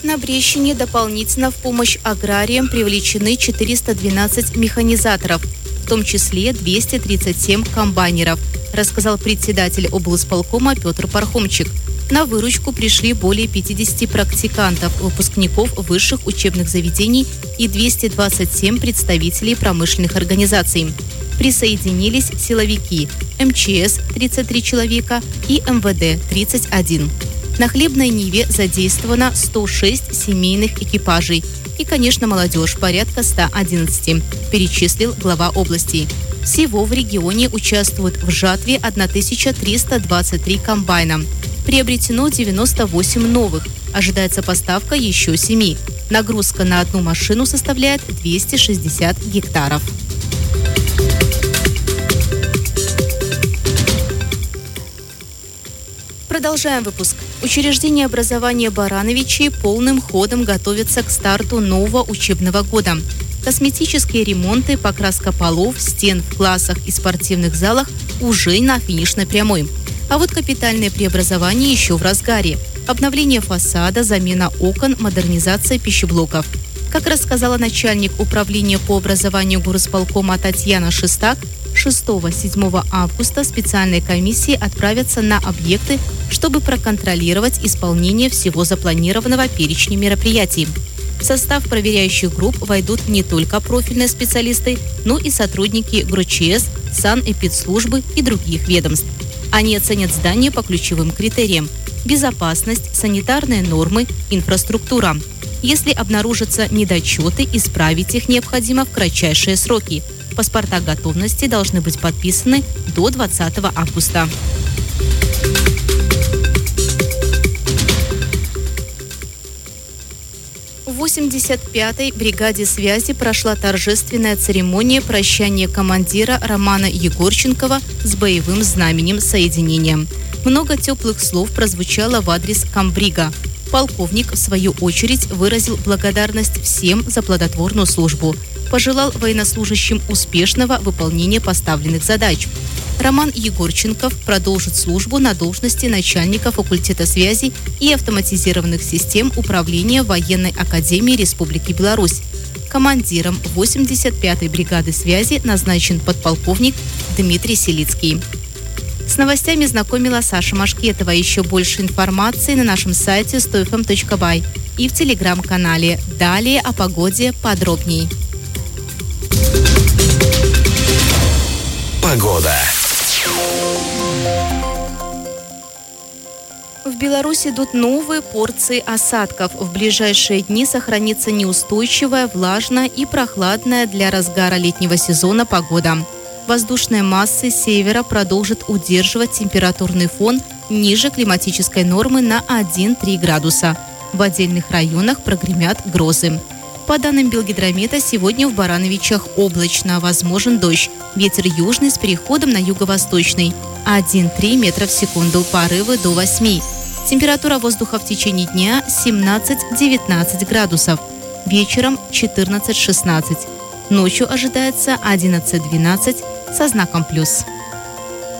На Брещине дополнительно в помощь аграриям привлечены 412 механизаторов, в том числе 237 комбайнеров, рассказал председатель облсполкома Петр Пархомчик. На выручку пришли более 50 практикантов, выпускников высших учебных заведений и 227 представителей промышленных организаций. Присоединились силовики МЧС 33 человека и МВД 31. На хлебной ниве задействовано 106 семейных экипажей. И, конечно, молодежь порядка 111, перечислил глава области. Всего в регионе участвуют в жатве 1323 комбайна. Приобретено 98 новых. Ожидается поставка еще 7. Нагрузка на одну машину составляет 260 гектаров. Продолжаем выпуск. Учреждение образования Барановичей полным ходом готовится к старту нового учебного года. Косметические ремонты, покраска полов, стен в классах и спортивных залах уже на финишной прямой. А вот капитальное преобразование еще в разгаре. Обновление фасада, замена окон, модернизация пищеблоков. Как рассказала начальник управления по образованию горосполкома Татьяна Шестак, 6-7 августа специальные комиссии отправятся на объекты, чтобы проконтролировать исполнение всего запланированного перечня мероприятий. В состав проверяющих групп войдут не только профильные специалисты, но и сотрудники ГРОЧС, санэпидслужбы и других ведомств. Они оценят здание по ключевым критериям: безопасность, санитарные нормы, инфраструктура. Если обнаружатся недочеты, исправить их необходимо в кратчайшие сроки. Паспорта готовности должны быть подписаны до 20 августа. В 85-й бригаде связи прошла торжественная церемония прощания командира Романа Егорченкова с боевым знаменем соединения. Много теплых слов прозвучало в адрес комбрига. Полковник, в свою очередь, выразил благодарность всем за плодотворную службу. Пожелал военнослужащим успешного выполнения поставленных задач. Роман Егорченков продолжит службу на должности начальника факультета связи и автоматизированных систем управления Военной академии Республики Беларусь. Командиром 85-й бригады связи назначен подполковник Дмитрий Селицкий. С новостями знакомила Саша Машкетова. Еще больше информации на нашем сайте 100fm.by и в телеграм-канале. Далее о погоде подробней. Погода. В Беларуси идут новые порции осадков. В ближайшие дни сохранится неустойчивая, влажная и прохладная для разгара летнего сезона погода. Воздушные массы с севера продолжат удерживать температурный фон ниже климатической нормы на 1-3 градуса. В отдельных районах прогремят грозы. По данным Белгидромета, сегодня в Барановичах облачно, возможен дождь. Ветер южный с переходом на юго-восточный. 1-3 метра в секунду, порывы до 8. Температура воздуха в течение дня 17-19 градусов. Вечером 14-16. Ночью ожидается 11-12 со знаком плюс.